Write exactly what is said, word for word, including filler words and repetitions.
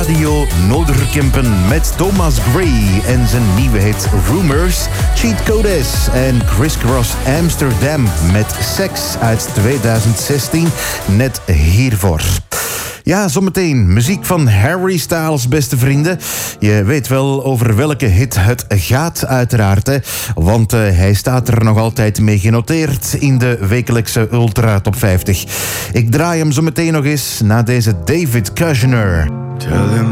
Radio Noorderkempen met Thomas Gray en zijn nieuwe hit Rumors, Cheat Codes en Criss Cross Amsterdam met Sex uit tweeduizend zestien, net hiervoor. Ja, zometeen muziek van Harry Styles, beste vrienden. Je weet wel over welke hit het gaat, uiteraard. Hè? Want uh, hij staat er nog altijd mee genoteerd in de wekelijkse Ultra Top vijftig. Ik draai hem zometeen nog eens na deze David Kushner. Tell him